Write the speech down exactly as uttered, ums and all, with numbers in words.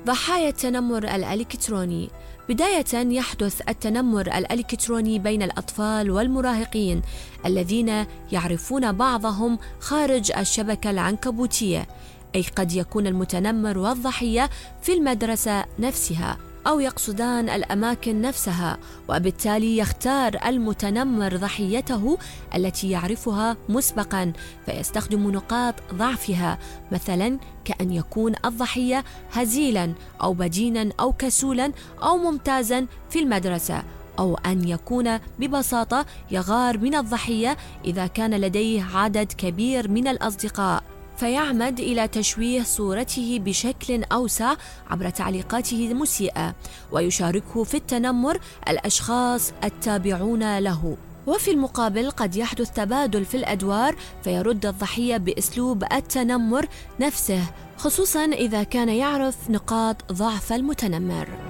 ضحايا التنمر الإلكتروني. بداية يحدث التنمر الإلكتروني بين الأطفال والمراهقين الذين يعرفون بعضهم خارج الشبكة العنكبوتية، أي قد يكون المتنمر والضحية في المدرسة نفسها أو يقصدان الأماكن نفسها، وبالتالي يختار المتنمر ضحيته التي يعرفها مسبقاً فيستخدم نقاط ضعفها، مثلاً كأن يكون الضحية هزيلاً أو بديناً أو كسولاً أو ممتازاً في المدرسة، أو أن يكون ببساطة يغار من الضحية إذا كان لديه عدد كبير من الأصدقاء، فيعمد إلى تشويه صورته بشكل أوسع عبر تعليقاته المسيئة، ويشاركه في التنمر الأشخاص التابعون له. وفي المقابل قد يحدث تبادل في الأدوار، فيرد الضحية بأسلوب التنمر نفسه، خصوصاً إذا كان يعرف نقاط ضعف المتنمر.